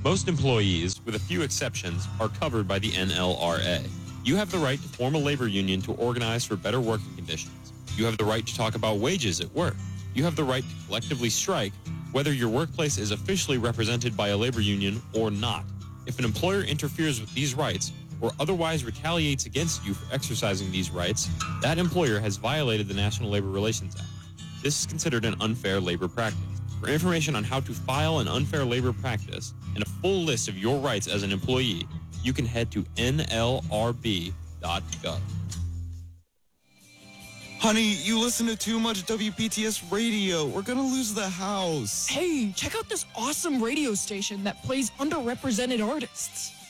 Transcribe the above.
Most employees, with a few exceptions, are covered by the NLRA. You have the right to form a labor union to organize for better working conditions. You have the right to talk about wages at work. You have the right to collectively strike, whether your workplace is officially represented by a labor union or not. If an employer interferes with these rights or otherwise retaliates against you for exercising these rights, that employer has violated the National Labor Relations Act. This is considered an unfair labor practice. For information on how to file an unfair labor practice and a full list of your rights as an employee, you can head to nlrb.gov. Honey, you listen to too much WPTS radio. We're gonna lose the house. Hey, check out this awesome radio station that plays underrepresented artists.